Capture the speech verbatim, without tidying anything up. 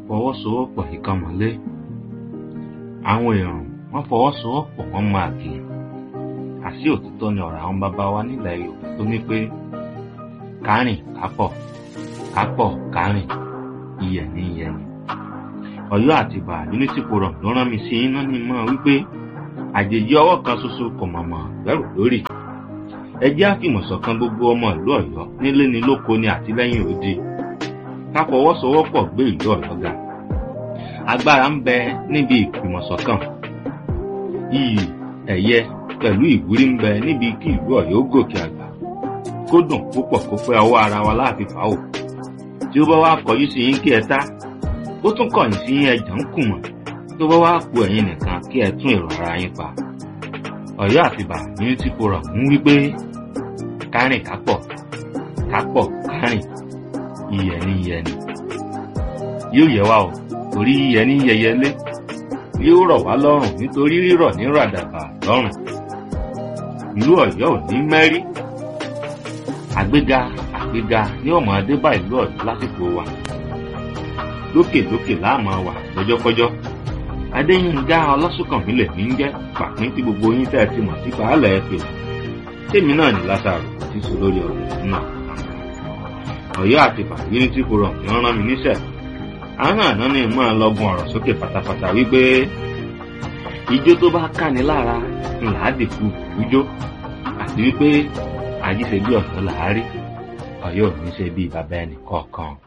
fọwọ́sowọ́pọ̀ ìkan mọ́lé. Àwọn èèyàn wọ́n fọwọ́sowọ́pọ̀ wọ́n máa kì í. Àṣé òtítọ́ ni ọ̀rọ̀ àwọn bàbá wa nílẹ̀ Yorùbá tó ní pé kárìn kápọ̀ kápọ̀ kárìn iyẹ̀ ní iyẹ̀ ni. Ọ̀yọ́ Àtìbà Unity Forum ló rán mi sí iná ní mọ́ wípé àjèjì ọwọ́ kan ṣoṣo kò mọ̀mọ́ bẹ̀rù lórí. Ẹ jẹ́ àfìmọ̀ṣọ̀kan gbogbo ọmọ ìlú Ọ̀yọ́ nílé ni lóko ni àtìlẹ́yìn òde. Ká fọwọ́sowọ́pọ̀ gbé ìlú Ọ̀yọ́ ga. Agbára ń bẹ níbi ìfìmọ̀ṣọ̀kan. Iyì ẹ̀yẹ pẹ̀lú ìwúrí ń bẹ níbi kí ìlú Ọ̀yọ́ gòkè àgbà. Kó dùn púpọ̀ kó pẹ́ ọwọ́ ara wa láàfin fàáwò. Tí ó bá wá kọjú sí yín kí ẹ tá, ó tún kọ̀yìn sí yín ẹ̀jẹ̀ ń kùmọ̀. Tó bá wá ku ẹ̀yin nìkan kí ẹ tún èrò ara yín pa. Ọ̀yọ́ Àtìbà Unity Forum ń wí pé kárìn kápọ̀ kápọ̀ kárìn iyẹ̀ ní iyẹ̀ ni. Yóò yẹ wá o, torí iyẹ̀ ní yẹyẹlé. Yóò rọ̀ wá lọ́rùn nítorí rírọ̀ ní ràdàbà lọ́rùn. Ìlú Ọ̀yọ́ ò ní mẹ́rí. Àgbéga àgbéga ní ọmọ adébá ìlú Ọ̀yọ́ lásìkò wa. Lókè lókè láàmú wà lọ́jọ́kọ́jọ́. Adéyínká Ọlásùnkànmí lè ní jẹ́ pàpín tí gbogbo yín tẹ́ ti mọ̀ sí baálẹ̀ ẹ̀fẹ̀. Tèmi náà ní Lásárù tí sọ lórí ọ̀rọ̀ náà. Ọ̀yọ́ Àtìbà Unity Forum ni wọ́n rán mi níṣẹ́. Àwọn àná ni máa lọ́gun ọ̀rọ̀ sókè pátápátá wípé ijó tó bá káni lára ńlá dìkú ijó àti wípé àjíṣe bí ọ̀sán làárí Ọ̀yọ́ ò ní ṣe bí bàbá ẹnì kọ̀ọ̀kan.